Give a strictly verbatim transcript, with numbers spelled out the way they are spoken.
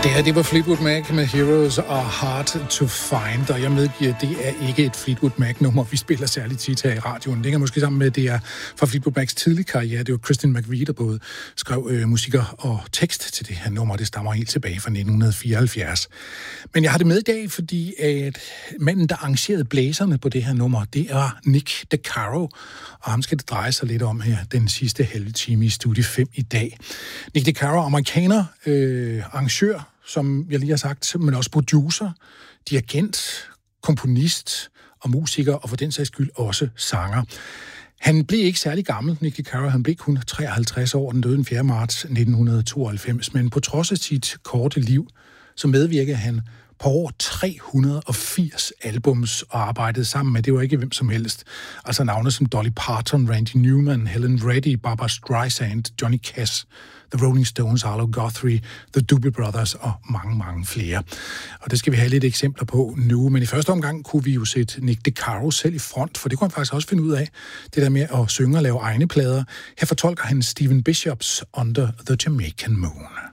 Det her, det var Fleetwood Mac med Heroes og Hard to Find, og jeg medgiver, det er ikke et Fleetwood Mac-nummer, vi spiller særligt tit her i radioen. Det hænger måske sammen med, det er fra Fleetwood Macs tidlige karriere. Det var Christian McVie, der både skrev øh, musikker og tekst til det her nummer. Det stammer helt tilbage fra nitten fireoghalvfjerds. Men jeg har det med i dag, fordi at manden, der arrangerede blæserne på det her nummer, det er Nick DeCaro, og ham skal det dreje sig lidt om her den sidste halve time i Studie fem i dag. Nick DeCaro, amerikaner, øh, arrangør, som jeg lige har sagt, men også producer, dirigent, komponist og musiker, og for den sags skyld også sanger. Han blev ikke særlig gammel, Nick DeCaro. Han blev kun treoghalvtreds år, den døde den fjerde marts nitten tooghalvfems, men på trods af sit korte liv, så medvirkede han på over tre hundrede og firs albums og arbejdede sammen med, det var ikke hvem som helst, altså navne som Dolly Parton, Randy Newman, Helen Reddy, Barbra Streisand, Johnny Cash, The Rolling Stones, Arlo Guthrie, The Doobie Brothers og mange, mange flere. Og det skal vi have lidt eksempler på nu, men i første omgang kunne vi jo sætte Nick DeCaro selv i front, for det kunne han faktisk også finde ud af, det der med at synge og lave egne plader. Her fortolker han Stephen Bishops Under the Jamaican Moon.